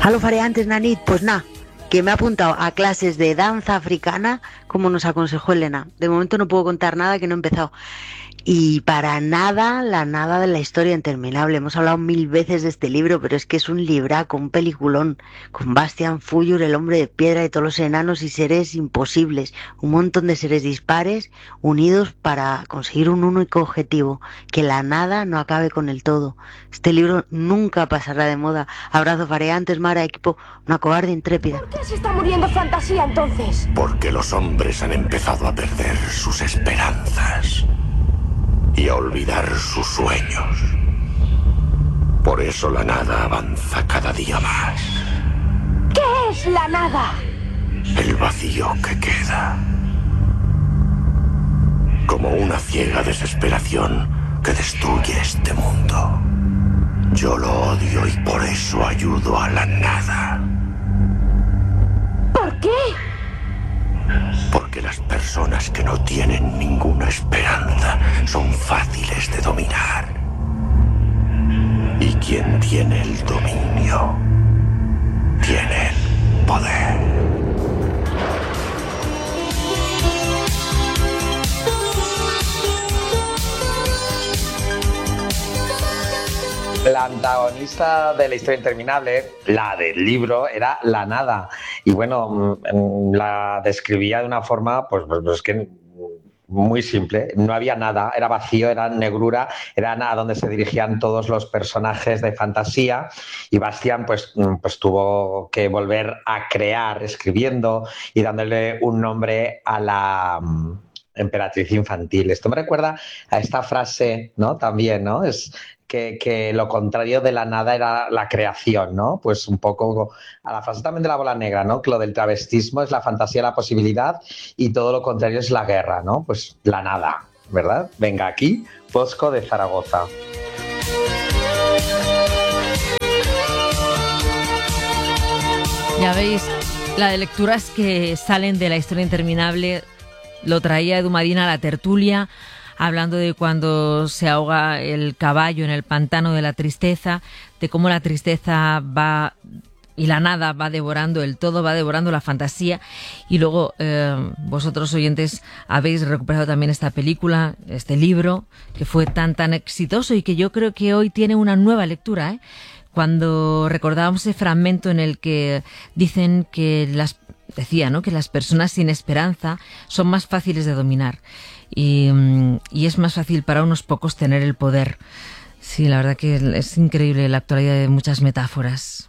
Aló, fareantes, Nanit, pues nada, que me he apuntado a clases de danza africana, como nos aconsejó Elena. De momento no puedo contar nada que no he empezado. Y para nada, la nada de la historia interminable. Hemos hablado 1000 veces de este libro, pero es que es un libraco, un peliculón, con Bastian Fuyur, el hombre de piedra y todos los enanos y seres imposibles. Un montón de seres dispares unidos para conseguir un único objetivo, que la nada no acabe con el todo. Este libro nunca pasará de moda. Abrazo, fareantes, Mara, equipo, una cobarde intrépida. ¿Por qué se está muriendo Fantasía entonces? Porque los hombres han empezado a perder sus esperanzas y a olvidar sus sueños. Por eso la nada avanza cada día más. ¿Qué es la nada? El vacío que queda. Como una ciega desesperación que destruye este mundo. Yo lo odio y por eso ayudo a la nada. ¿Por qué? Porque las personas que no tienen ninguna esperanza son fáciles de dominar. Y quien tiene el dominio, tiene el poder. La antagonista de la historia interminable, la del libro, era la nada. Y bueno, la describía de una forma, pues que muy simple. No había nada, era vacío, era negrura, era a donde se dirigían todos los personajes de fantasía. Y Bastian pues tuvo que volver a crear, escribiendo y dándole un nombre a la emperatriz infantil. Esto me recuerda a esta frase, ¿no? También, ¿no? Es que lo contrario de la nada era la creación, ¿no? Pues un poco a la frase también de la bola negra, ¿no? Que lo del travestismo es la fantasía, la posibilidad y todo lo contrario es la guerra, ¿no? Pues la nada, ¿verdad? Venga, aquí, Bosco de Zaragoza. Ya veis, la de lecturas que salen de la historia interminable lo traía Edu Madina a la tertulia, hablando de cuando se ahoga el caballo en el pantano de la tristeza, de cómo la tristeza va y la nada va devorando el todo, va devorando la fantasía. Y luego vosotros, oyentes, habéis recuperado también esta película, este libro, que fue tan exitoso y que yo creo que hoy tiene una nueva lectura, ¿eh? Cuando recordábamos ese fragmento en el que dicen que decía, ¿no?, que las personas sin esperanza son más fáciles de dominar. Y es más fácil para unos pocos tener el poder. Sí, la verdad que es increíble la actualidad de muchas metáforas.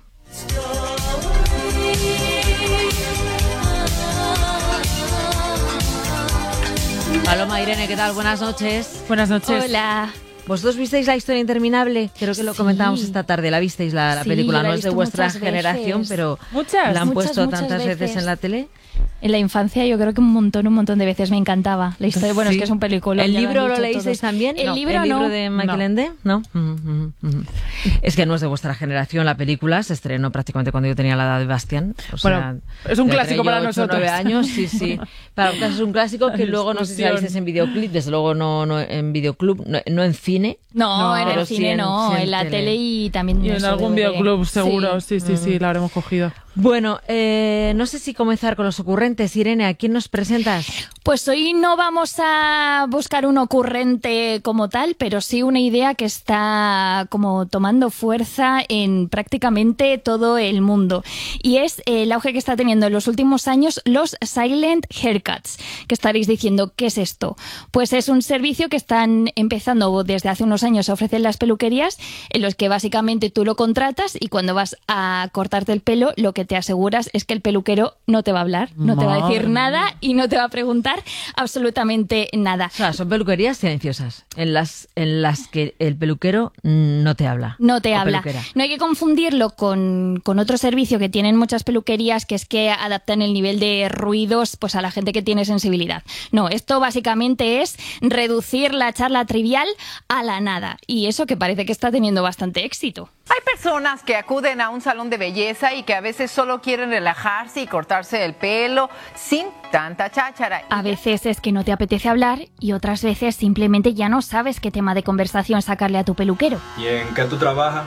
Paloma, Irene, ¿qué tal? Buenas noches. Buenas noches. Hola. ¿Vosotros visteis La historia interminable? Creo que lo comentábamos esta tarde. ¿La visteis la película? No es de vuestra generación, pero ¿la han puesto tantas veces en la tele? En la infancia yo creo que un montón de veces. Me encantaba la historia. Bueno, sí. Es que es un película. ¿El libro lo leísteis también? ¿El libro de Michael Ende? ¿No? Es que no es de vuestra generación la película. Se estrenó prácticamente cuando yo tenía la edad de Bastian. Bueno, es un clásico para nosotros. 9 años, sí. Para es un clásico que luego no sé si la visteis en videoclip. Desde luego no en videoclub, no en cine. No, en el cine no, en la tele y también... Y en algún videoclub seguro, sí, la habremos cogido. Bueno, no sé si comenzar con los ocurrentes. Irene, ¿a quién nos presentas? Pues hoy no vamos a buscar un ocurrente como tal, pero sí una idea que está como tomando fuerza en prácticamente todo el mundo. Y es el auge que está teniendo en los últimos años los Silent Haircuts. Que estaréis diciendo, ¿qué es esto? Pues es un servicio que están empezando desde hace unos años a ofrecer las peluquerías, en los que básicamente tú lo contratas y cuando vas a cortarte el pelo, lo que te aseguras es que el peluquero no te va a hablar, no te va a decir nada y no te va a preguntar absolutamente nada. O sea, son peluquerías silenciosas, en las que el peluquero no te habla. No te habla. Peluquera. No hay que confundirlo con otro servicio que tienen muchas peluquerías, que es que adaptan el nivel de ruidos pues a la gente que tiene sensibilidad. No, esto básicamente es reducir la charla trivial a la nada. Y eso que parece que está teniendo bastante éxito. Hay personas que acuden a un salón de belleza y que a veces solo quieren relajarse y cortarse el pelo sin tanta cháchara. A veces es que no te apetece hablar y otras veces simplemente ya no sabes qué tema de conversación sacarle a tu peluquero. ¿Y en qué tú trabajas?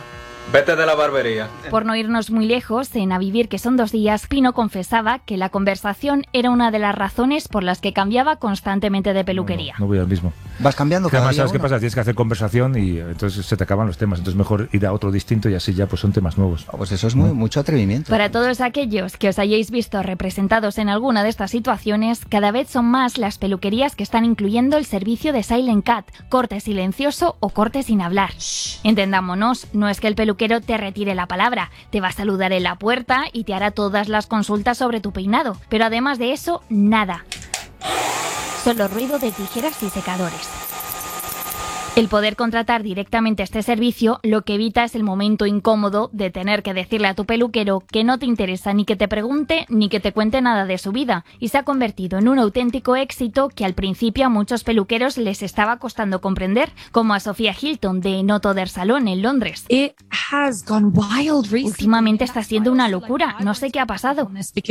Vete de la barbería. Por no irnos muy lejos, en A vivir que son 2 días, Pino confesaba que la conversación era una de las razones por las que cambiaba constantemente de peluquería. No voy al mismo. Vas cambiando cada además, día ¿sabes qué uno? pasa? Tienes que hacer conversación y entonces se te acaban los temas. Entonces mejor ir a otro distinto y así ya pues son temas nuevos. Pues eso es mucho atrevimiento. Para todos aquellos que os hayáis visto representados en alguna de estas situaciones, cada vez son más las peluquerías que están incluyendo el servicio de Silent Cut, corte silencioso o corte sin hablar. Entendámonos, no es que el peluquero te retire la palabra, te va a saludar en la puerta y te hará todas las consultas sobre tu peinado, pero además de eso, nada. Solo ruido de tijeras y secadores. El poder contratar directamente este servicio lo que evita es el momento incómodo de tener que decirle a tu peluquero que no te interesa ni que te pregunte ni que te cuente nada de su vida, y se ha convertido en un auténtico éxito que al principio a muchos peluqueros les estaba costando comprender, como a Sofía Hilton de Not Other Salon en Londres. Últimamente está siendo una locura, no sé qué ha pasado.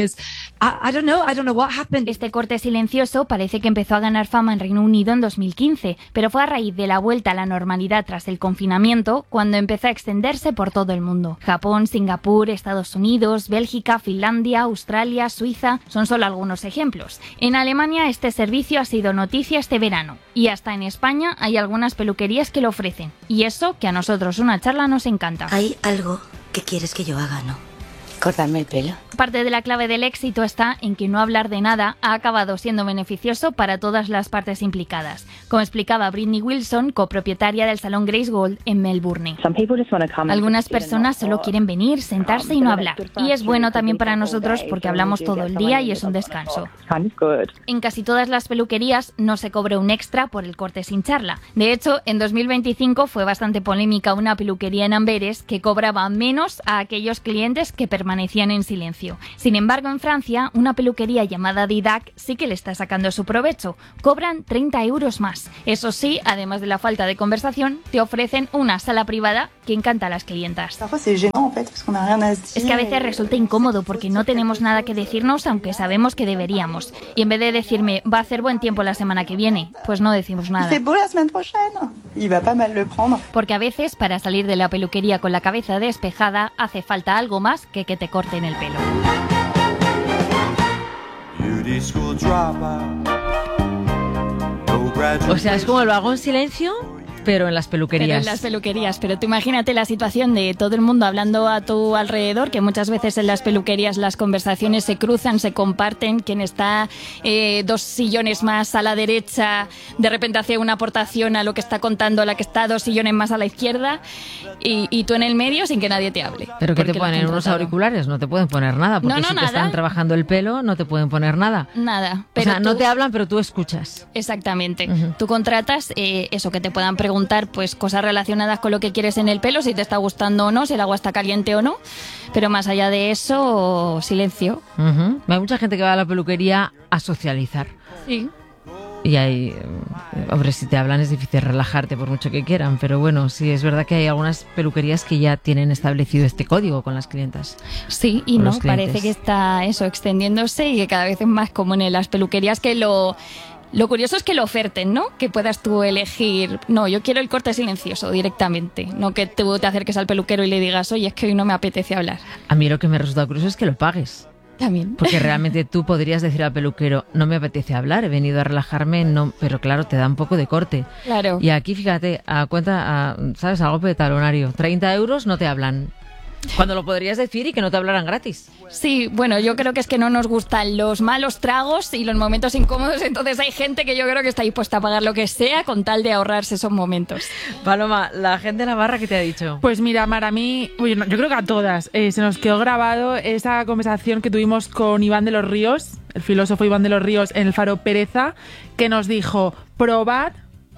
Este corte silencioso parece que empezó a ganar fama en Reino Unido en 2015, pero fue a raíz de la vuelta a la normalidad tras el confinamiento cuando empezó a extenderse por todo el mundo. Japón, Singapur, Estados Unidos, Bélgica, Finlandia, Australia, Suiza son solo algunos ejemplos. En Alemania este servicio ha sido noticia este verano y hasta en España hay algunas peluquerías que lo ofrecen. Y eso que a nosotros una charla nos encanta. Hay algo que quieres que yo haga, ¿no? Cortarme el pelo. Parte de la clave del éxito está en que no hablar de nada ha acabado siendo beneficioso para todas las partes implicadas, como explicaba Britney Wilson, copropietaria del salón Grace Gold en Melbourne. Algunas personas solo quieren venir, sentarse y no hablar, y es bueno también para nosotros porque hablamos todo el día y es un descanso. En casi todas las peluquerías no se cobra un extra por el corte sin charla. De hecho, en 2025 fue bastante polémica una peluquería en Amberes que cobraba menos a aquellos clientes que permanecían en silencio. Sin embargo, en Francia, una peluquería llamada Didac sí que le está sacando su provecho. Cobran 30 euros más. Eso sí, además de la falta de conversación, te ofrecen una sala privada que encanta a las clientas. Es que a veces resulta incómodo porque no tenemos nada que decirnos aunque sabemos que deberíamos. Y en vez de decirme, va a hacer buen tiempo la semana que viene, pues no decimos nada. Porque a veces, para salir de la peluquería con la cabeza despejada, hace falta algo más que te corten el pelo. O sea, es como lo hago en silencio, pero en las peluquerías. Pero en las peluquerías, pero tú imagínate la situación de todo el mundo hablando a tu alrededor, que muchas veces en las peluquerías las conversaciones se cruzan, se comparten, quien está 2 sillones más a la derecha, de repente hace una aportación a lo que está contando la que está 2 sillones más a la izquierda, y tú en el medio sin que nadie te hable. ¿Pero qué te ponen? ¿Unos auriculares? No te pueden poner nada, porque si te están trabajando el pelo no te pueden poner nada. Nada. Pero o sea, no te hablan, pero tú escuchas. Exactamente. Tú contratas eso, que te puedan preguntar pues cosas relacionadas con lo que quieres en el pelo, si te está gustando o no, si el agua está caliente o no, pero más allá de eso, silencio. Hay mucha gente que va a la peluquería a socializar. Sí. Y hay, hombre, si te hablan es difícil relajarte por mucho que quieran, pero bueno, sí, es verdad que hay algunas peluquerías que ya tienen establecido este código con las clientas. Sí, y no, parece que está eso extendiéndose y que cada vez es más común en las peluquerías que Lo curioso es que lo oferten, ¿no? Que puedas tú elegir, no, yo quiero el corte silencioso directamente, no que tú te acerques al peluquero y le digas, oye, es que hoy no me apetece hablar. A mí lo que me resulta curioso es que lo pagues. También. Porque realmente tú podrías decir al peluquero, no me apetece hablar, he venido a relajarme, no, pero claro, te da un poco de corte. Claro. Y aquí, fíjate, ¿sabes? A golpe de talonario, 30 euros no te hablan. Cuando lo podrías decir y que no te hablaran gratis. Sí, bueno, yo creo que es que no nos gustan los malos tragos y los momentos incómodos, entonces hay gente que yo creo que está dispuesta a pagar lo que sea con tal de ahorrarse esos momentos. Paloma, la gente de Navarra, ¿qué te ha dicho? Pues mira, Mar, a mí, yo creo que a todas, se nos quedó grabado esa conversación que tuvimos con Iván de los Ríos, el filósofo Iván de los Ríos en el Faro Pereza, que nos dijo, probad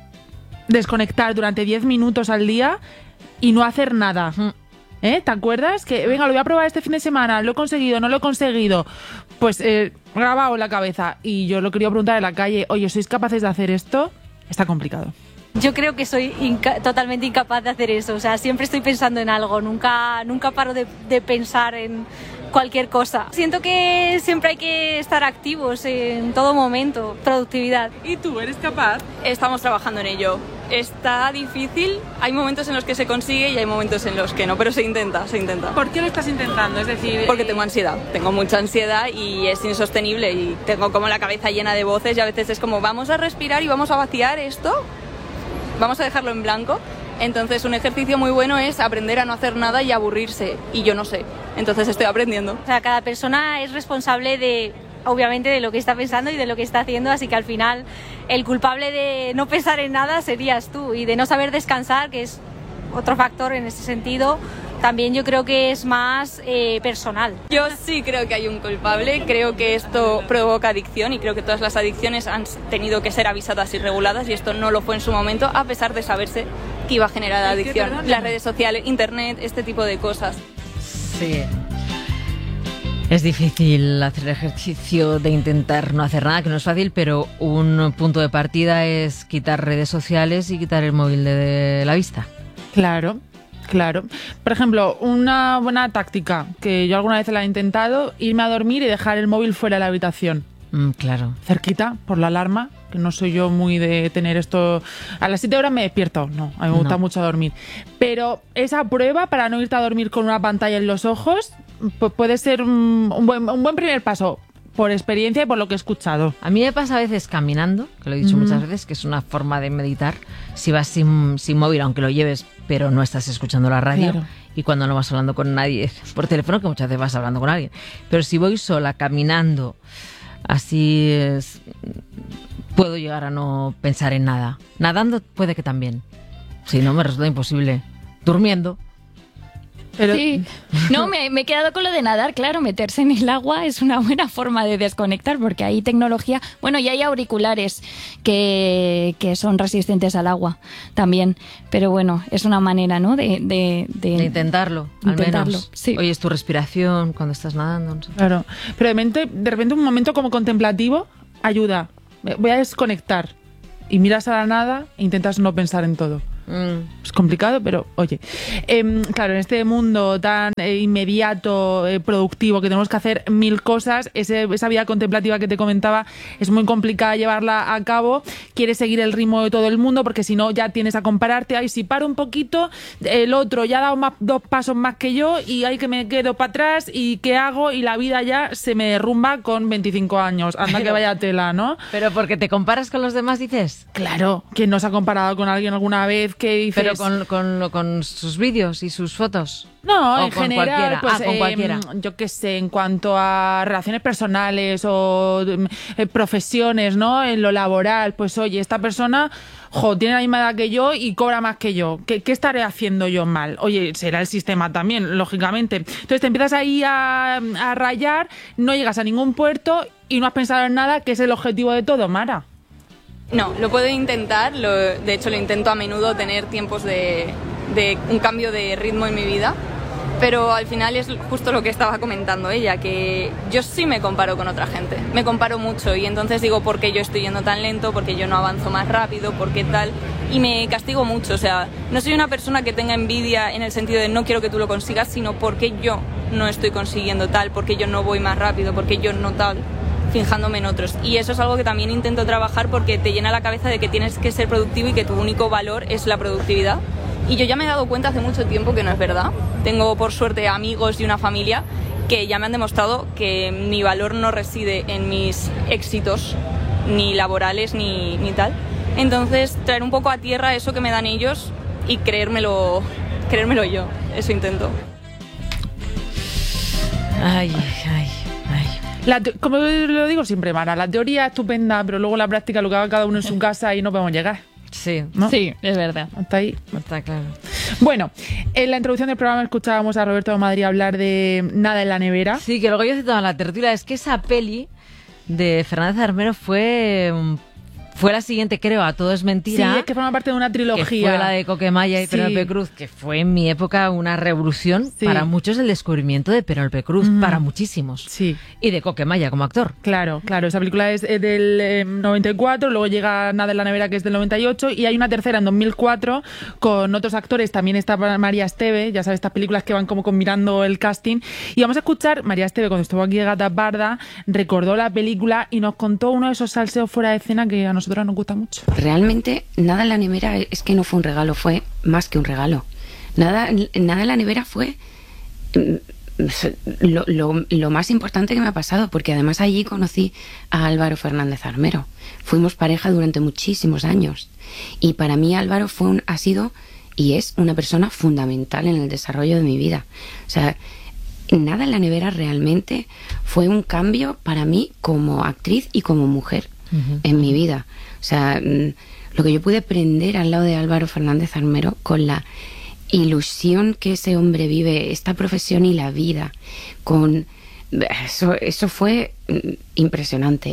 desconectar durante 10 minutos al día y no hacer nada. ¿Te acuerdas? Que venga, lo voy a probar este fin de semana, lo he conseguido, no lo he conseguido. Pues grabado en la cabeza. Y yo lo quería preguntar en la calle, oye, ¿sois capaces de hacer esto? Está complicado. Yo creo que soy totalmente incapaz de hacer eso. O sea, siempre estoy pensando en algo, nunca paro de pensar en cualquier cosa. Siento que siempre hay que estar activos en todo momento. Productividad. ¿Y tú eres capaz? Estamos trabajando en ello. está difícil, hay momentos en los que se consigue y hay momentos en los que no, pero se intenta. ¿Por qué lo estás intentando? Es decir... Porque tengo ansiedad, tengo mucha ansiedad y es insostenible y tengo como la cabeza llena de voces y a veces es como vamos a respirar y vamos a vaciar esto, vamos a dejarlo en blanco. Entonces un ejercicio muy bueno es aprender a no hacer nada y aburrirse, y yo no sé, entonces estoy aprendiendo. O sea, cada persona es responsable de, obviamente, de lo que está pensando y de lo que está haciendo, así que al final el culpable de no pensar en nada serías tú, y de no saber descansar, que es otro factor en ese sentido, también yo creo que es más personal. Yo sí creo que hay un culpable, creo que esto provoca adicción y creo que todas las adicciones han tenido que ser avisadas y reguladas y esto no lo fue en su momento, a pesar de saberse que iba a generar adicción. Las redes sociales, internet, este tipo de cosas. Sí. Es difícil hacer el ejercicio de intentar no hacer nada, que no es fácil, pero un punto de partida es quitar redes sociales y quitar el móvil de la vista. Claro. Por ejemplo, una buena táctica que yo alguna vez la he intentado, irme a dormir y dejar el móvil fuera de la habitación. Claro. Cerquita, por la alarma, que no soy yo muy de tener esto... A las 7 horas me despierto, no, a mí me gusta mucho dormir. Pero esa prueba para no irte a dormir con una pantalla en los ojos puede ser un buen primer paso. Por experiencia y por lo que he escuchado. A mí me pasa a veces caminando, que lo he dicho muchas veces, que es una forma de meditar. Si vas sin móvil, aunque lo lleves, pero no estás escuchando la radio. Claro. Y cuando no vas hablando con nadie por teléfono, que muchas veces vas hablando con alguien. Pero si voy sola, caminando, así puedo llegar a no pensar en nada. Nadando puede que también. Si no, me resulta imposible. Durmiendo. Pero... Sí, no, me he quedado con lo de nadar, claro, meterse en el agua es una buena forma de desconectar porque hay tecnología, bueno, y hay auriculares que son resistentes al agua también, pero bueno, es una manera, ¿no? De intentarlo, al menos. Sí. Oyes tu respiración cuando estás nadando. No sé. Claro, pero de repente un momento como contemplativo ayuda, voy a desconectar y miras a la nada e intentas no pensar en todo. Es complicado, pero oye, claro, en este mundo tan inmediato, productivo, que tenemos que hacer mil cosas, esa vida contemplativa que te comentaba es muy complicada llevarla a cabo. Quieres seguir el ritmo de todo el mundo porque si no ya tienes a compararte. Ay, si paro un poquito, el otro ya ha dado 2 pasos más que yo y hay que me quedo para atrás y ¿qué hago? Y la vida ya se me derrumba con 25 años. Anda, que vaya tela, ¿no? Pero porque te comparas con los demás, dices. Claro, ¿quién no se ha comparado con alguien alguna vez? Que dices... Pero con sus vídeos y sus fotos. No, en general, pues, con cualquiera. Yo qué sé, en cuanto a relaciones personales o profesiones, ¿no? En lo laboral, pues oye, esta persona, tiene la misma edad que yo y cobra más que yo. ¿Qué estaré haciendo yo mal? Oye, será el sistema también, lógicamente. Entonces te empiezas ahí a rayar, no llegas a ningún puerto y no has pensado en nada, que es el objetivo de todo, Mara. No, lo puedo intentar, de hecho lo intento a menudo, tener tiempos de un cambio de ritmo en mi vida, pero al final es justo lo que estaba comentando ella, que yo sí me comparo con otra gente, me comparo mucho y entonces digo ¿por qué yo estoy yendo tan lento? ¿Por qué yo no avanzo más rápido? ¿Por qué tal? Y me castigo mucho, o sea, no soy una persona que tenga envidia en el sentido de no quiero que tú lo consigas, sino porque yo no estoy consiguiendo tal, porque yo no voy más rápido, porque yo no tal, fijándome en otros. Y eso es algo que también intento trabajar porque te llena la cabeza de que tienes que ser productivo y que tu único valor es la productividad. Y yo ya me he dado cuenta hace mucho tiempo que no es verdad. Tengo por suerte amigos y una familia que ya me han demostrado que mi valor no reside en mis éxitos ni laborales ni tal. Entonces traer un poco a tierra eso que me dan ellos y creérmelo yo. Eso intento. Ay. Como lo digo siempre, Mara, la teoría es estupenda, pero luego la práctica lo que haga cada uno en su casa y no podemos llegar. Sí, ¿no? Sí, es verdad. Hasta ahí. Está claro. Bueno, en la introducción del programa escuchábamos a Roberto de Madrid hablar de Nada en la nevera. Sí, que luego yo he citado en la tertulia, es que esa peli de Fernández Armero fue la siguiente, creo, a Todo es mentira. Sí, es que forma parte de una trilogía. Que fue la de Coquemaya y Penélope Cruz, que fue en mi época una revolución. Sí. Para muchos el descubrimiento de Penélope Cruz, para muchísimos. Sí. Y de Coquemaya como actor. Claro, esa película es del 94, luego llega Nada en la nevera, que es del 98, y hay una tercera en 2004 con otros actores, también está María Esteve, ya sabes, estas películas que van como combinando el casting. Y vamos a escuchar, María Esteve, cuando estuvo aquí de Gata Parda, recordó la película y nos contó uno de esos salseos fuera de escena que a nosotros nosotros nos gusta mucho. Realmente nada en la nevera es que no fue un regalo, fue más que un regalo. Nada en la nevera fue lo más importante que me ha pasado, porque además allí conocí a Álvaro Fernández Armero. Fuimos pareja durante muchísimos años y para mí Álvaro ha sido y es una persona fundamental en el desarrollo de mi vida. O sea, nada en la nevera realmente fue un cambio para mí como actriz y como mujer en mi vida. O sea, lo que yo pude aprender al lado de Álvaro Fernández Armero, con la ilusión que ese hombre vive, esta profesión y la vida, con eso fue impresionante.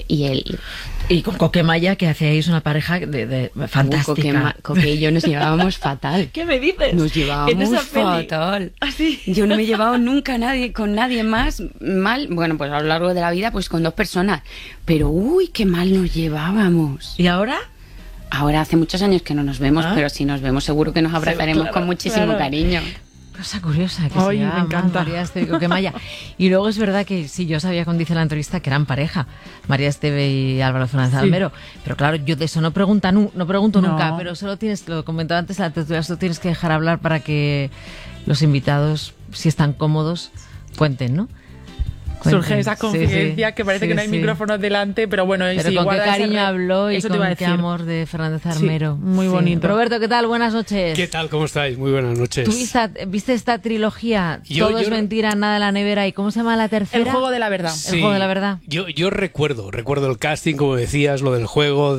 Y con Coquemaya, que hacíais una pareja de fantástica. Coque y yo nos llevábamos fatal. ¿Qué me dices? Nos llevábamos fatal. ¿Ah, sí? Yo no me he llevado nunca con nadie más mal. Bueno, pues a lo largo de la vida, pues con 2 personas. Pero uy, qué mal nos llevábamos. ¿Y ahora? Ahora hace muchos años que no nos vemos, pero si nos vemos seguro que nos abrazaremos con muchísimo cariño. Cosa curiosa que Ay, se me llama encanta. María Esteve y Coquemaya. Y luego es verdad que sí, yo sabía cuando hice la entrevista que eran pareja, María Esteve y Álvaro Fernández Armero. Pero claro, yo de eso no pregunto nunca, pero solo lo comentaba antes, la tertulia, solo tienes que dejar hablar para que los invitados, si están cómodos, cuenten, ¿no? Surge esa confidencia que parece que no hay micrófonos delante, pero bueno, pero sí, con qué cariño ese habló y eso con te iba a qué decir. amor de Fernández Armero. Sí, muy bonito. Roberto, ¿qué tal? Buenas noches. ¿Qué tal? ¿Cómo estáis? Muy buenas noches. ¿Tú viste esta trilogía? Todo es mentira, nada en la nevera. ¿Y cómo se llama la tercera? El juego de la verdad. Sí, el juego de la verdad. Yo recuerdo el casting, como decías, lo del juego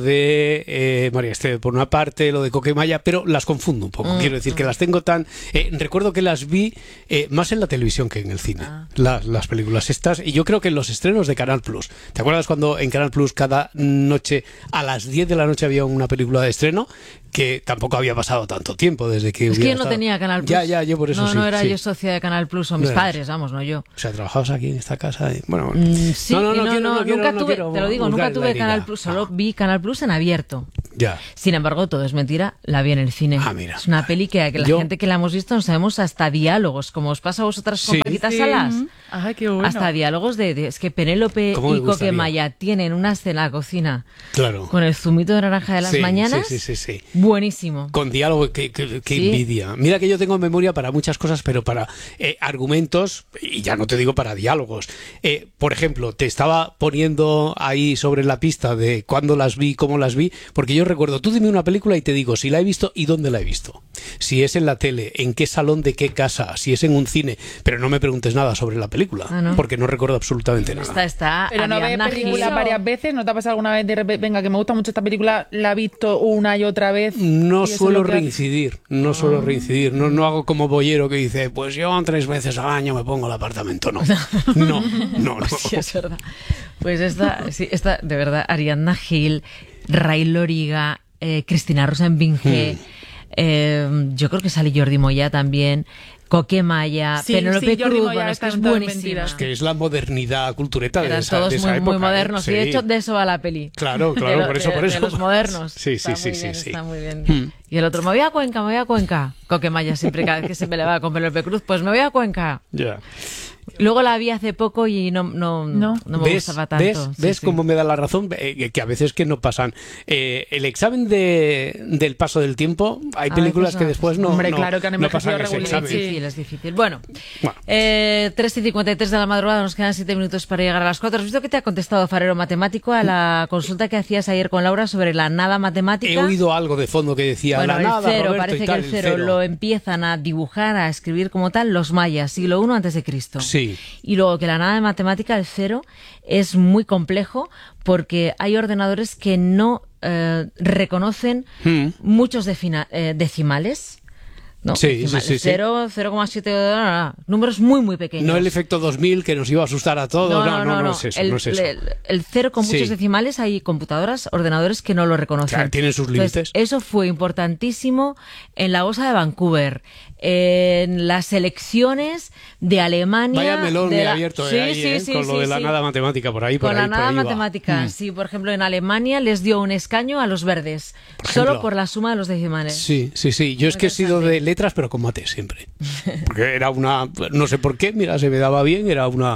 de María Esteve por una parte, lo de Coquemaya, pero las confundo un poco. Quiero decir que las tengo tan... recuerdo que las vi más en la televisión que en el cine, las películas estas, y yo creo que en los estrenos de Canal Plus. ¿Te acuerdas cuando en Canal Plus cada noche a las 10 de la noche había una película de estreno? Que tampoco había pasado tanto tiempo desde que... Es que yo no tenía Canal Plus. Ya, yo por eso no, sí. No era sí. yo socia de Canal Plus, o mis padres, vamos, no yo. O sea, ¿trabajabas aquí en esta casa? Bueno, sí, nunca tuve, te lo digo, nunca tuve Canal Plus, solo vi Canal Plus en abierto. Ya. Sin embargo, Todo es mentira, la vi en el cine. Mira. Es una peli que la gente que la hemos visto no sabemos hasta diálogos, como os pasa a vosotras con Paquita Salas. Ay, qué bueno. Hasta diálogos es que Penélope y Coquemaya tienen una escena en la cocina con el zumito de naranja de las mañanas. Sí. Buenísimo. Con diálogo, que envidia. Mira que yo tengo memoria para muchas cosas, pero para argumentos, y ya no te digo para diálogos. Por ejemplo, te estaba poniendo ahí sobre la pista de cuándo las vi, cómo las vi, porque yo recuerdo, tú dime una película y te digo si la he visto y dónde la he visto. Si es en la tele, en qué salón de qué casa, si es en un cine, pero no me preguntes nada sobre la película, porque no recuerdo absolutamente nada. Pero no ves películas varias veces, ¿no te ha pasado alguna vez de repente, venga, que me gusta mucho esta película, la he visto una y otra vez? No suelo reincidir, no hago como Bollero que dice, pues yo 3 veces al año me pongo el apartamento. No. Sí, es verdad. Pues esta, de verdad, Ariadna Gil, Ray Loriga, Cristina Rosenbinge, yo creo que sale Jordi Moya también, Coquemaya, Penélope Cruz, bueno, es que es buenísima. Es que es la modernidad cultureta de esa todos época. Muy modernos, Sí. y de hecho de eso va la peli. Claro, por eso. De los modernos. Sí. Está muy bien. Y el otro, me voy a Cuenca. Coquemaya siempre, cada vez que se me le va con Penélope Cruz, pues me voy a Cuenca. Ya. Luego la vi hace poco y no me gustaba tanto. ¿Ves cómo me da la razón? Que a veces que no pasan. El examen del paso del tiempo, hay películas que después no pasan ese examen. Es difícil. Bueno. 3:53 de la madrugada, nos quedan 7 minutos para llegar a las 4. ¿Has visto que te ha contestado Farero Matemático a la consulta que hacías ayer con Laura sobre la nada matemática? He oído algo de fondo que decía la nada, cero, Roberto, parece y tal, que el cero lo empiezan a dibujar, a escribir como tal los mayas, siglo I a.C. Sí. Y luego que la nada de matemática, el cero, es muy complejo porque hay ordenadores que no reconocen muchos decimales. ¿no? Sí. 0,7, números muy, muy pequeños. No el efecto 2000 que nos iba a asustar a todos. No es eso. El cero con muchos decimales, hay computadoras, ordenadores que no lo reconocen. Claro, tienen sus límites. Eso fue importantísimo en la bolsa de Vancouver, en las elecciones de Alemania. Vaya melón me ha abierto con lo de la nada matemática por ahí. Con la nada matemática, sí. Por ejemplo, en Alemania les dio un escaño a los verdes, solo por la suma de los decimales. Sí. Yo es que he sido de letras, pero con mate siempre. Porque era una... No sé por qué, mira, se me daba bien, era una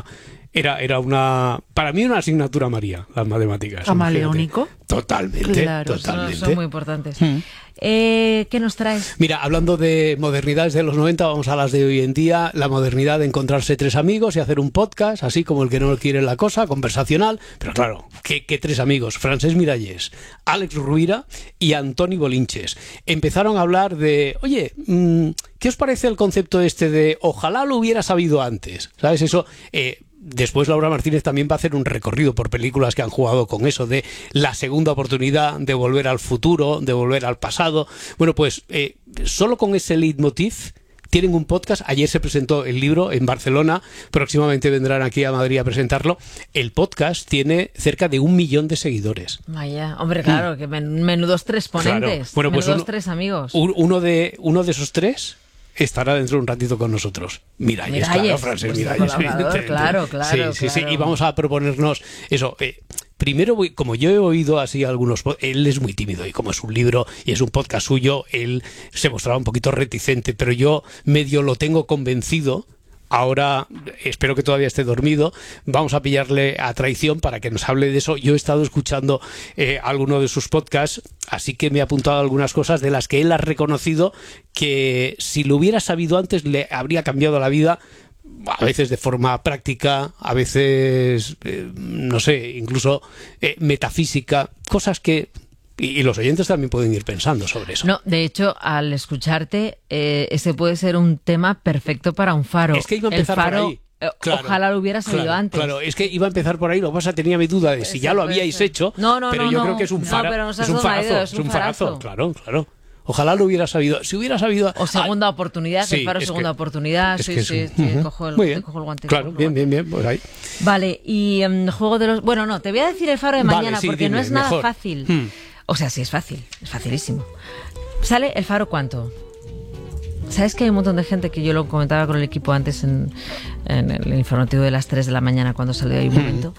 Era para mí una asignatura María, las matemáticas. ¿Camaleónico? Totalmente, claro, totalmente. Son muy importantes. ¿Qué nos traes? Mira, hablando de modernidades de los 90, vamos a las de hoy en día. La modernidad de encontrarse 3 amigos y hacer un podcast, así como el que no quiere la cosa, conversacional. Pero claro, ¿qué 3 amigos? Francesc Miralles, Àlex Rovira y Antoni Bolinches. Empezaron a hablar de, oye, ¿qué os parece el concepto este de ojalá lo hubiera sabido antes? ¿Sabes? Eso... Después Laura Martínez también va a hacer un recorrido por películas que han jugado con eso de la segunda oportunidad, de volver al futuro, de volver al pasado. Bueno, pues solo con ese leitmotiv tienen un podcast. Ayer se presentó el libro en Barcelona, próximamente vendrán aquí a Madrid a presentarlo. El podcast tiene cerca de 1 millón de seguidores. Vaya, hombre, claro, que menudos 3 ponentes, claro. Bueno, pues menudos 3 amigos. Uno de esos 3 estará dentro de un ratito con nosotros. Miralles, claro, Francesc Miralles. Claro. Sí. Y vamos a proponernos eso. Primero, como yo he oído así algunos... Él es muy tímido y como es un libro y es un podcast suyo, él se mostraba un poquito reticente, pero yo medio lo tengo convencido. Ahora espero que todavía esté dormido. Vamos a pillarle a traición para que nos hable de eso. Yo he estado escuchando alguno de sus podcasts, así que me he apuntado algunas cosas de las que él ha reconocido que si lo hubiera sabido antes le habría cambiado la vida, a veces de forma práctica, a veces, no sé, incluso metafísica, cosas que... Y los oyentes también pueden ir pensando sobre eso. No, de hecho, al escucharte, ese puede ser un tema perfecto para un faro. Es que iba a empezar el faro, por ahí. Claro, ojalá lo hubiera sabido antes. Claro, es que iba a empezar por ahí. Lo que pasa, tenía mi duda de si ya lo habíais hecho. Pero yo creo que es un farazo. Claro. Ojalá lo hubiera sabido. Si hubiera sabido... O segunda oportunidad, el faro segunda oportunidad. Sí, cojo el guante. Claro, bien, por ahí. Vale, y Juego de los... Bueno, no, te voy a decir el faro de mañana porque dime, no es nada mejor. fácil. O sea, sí es fácil, es facilísimo. ¿Sale el faro cuánto? ¿Sabes que hay un montón de gente, que yo lo comentaba con el equipo antes en el informativo de las 3 de la mañana cuando salió ahí un momento,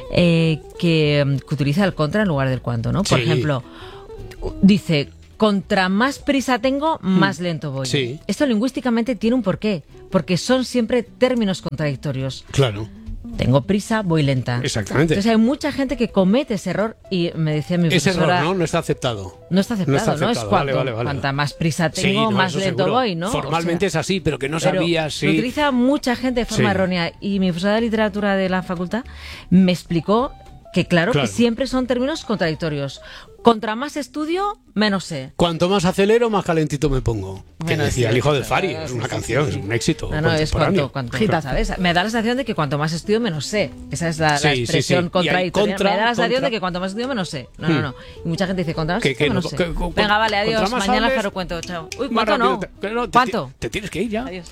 que utiliza el contra en lugar del cuánto, ¿no? Por ejemplo, dice, contra más prisa tengo, más lento voy. Sí. Esto lingüísticamente tiene un porqué, porque son siempre términos contradictorios. Claro. Tengo prisa, voy lenta. Exactamente. Entonces hay mucha gente que comete ese error y me decía mi profesora... Ese error, ¿no? No está aceptado. No está aceptado, ¿no? Es cuanto, vale. cuanta más prisa tengo, más lento voy, ¿no? Formalmente es así, pero que no sabía si... Lo utiliza mucha gente de forma errónea. Y mi profesora de literatura de la facultad me explicó que claro, que siempre son términos contradictorios. Contra más estudio, menos sé. Cuanto más acelero, más calentito me pongo. Que decía el hijo del Fari, es una canción, es un éxito. No, es cuanto ¿sabes? Me da la sensación de que cuanto más estudio, menos sé. Esa es la expresión contradictoria. Me da la sensación de que cuanto más estudio, menos sé. No. Y mucha gente dice, contra más estudio, menos sé. Venga, vale, adiós. Mañana Jaro cuento, chao. Uy, ¿cuánto no? ¿Cuánto? Te tienes que ir ya. Adiós.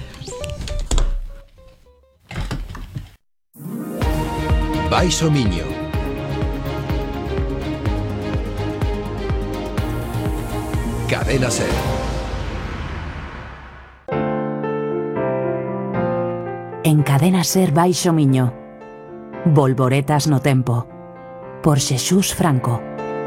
Baixo Miño. Cadena Ser. En Cadena Ser Baixo Miño. Volvoretas no tempo. Por Xesús Franco.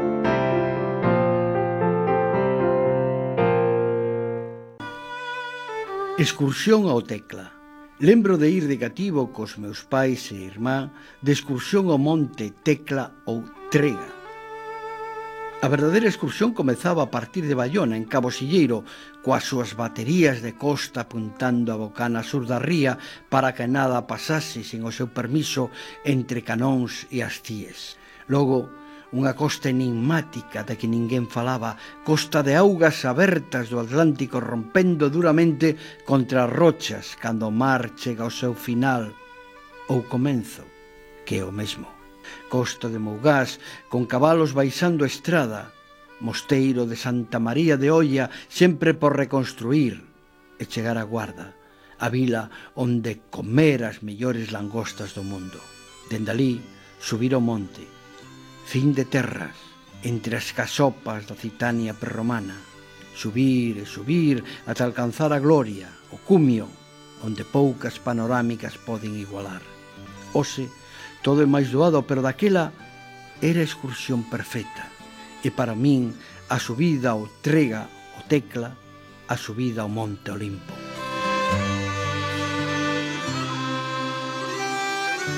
Excursión ao Tecla. Lembro de ir de cativo cos meus pais e irmá de excursión ao monte Tecla ou Trega. A verdadeira excursión comezaba a partir de Bayona, en Cabo Silleiro, coas súas baterías de costa apuntando a bocana sur da ría para que nada pasase sin o seu permiso entre Canóns e as Cíes. Logo, unha costa enigmática de que ninguén falaba, costa de augas abertas do Atlántico rompendo duramente contra as rochas cando o mar chega ao seu final ou comenzo, que é o mesmo. Costa de Mougás, con cabalos baixando a estrada, mosteiro de Santa María de Olla, sempre por reconstruir e chegar a Guarda, a vila onde comer as mellores langostas do mundo. Dende ali, subir ao monte, fin de terras, entre as casopas da Citania prerromana, subir e subir ata alcanzar a gloria, o cumio, onde poucas panorámicas poden igualar. Ose, todo é máis doado, pero daquela era a excursión perfecta. E para min, a subida ao Trega, ao Tecla, a subida ao Monte Olimpo.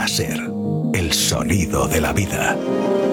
Ser, el sonido de la vida.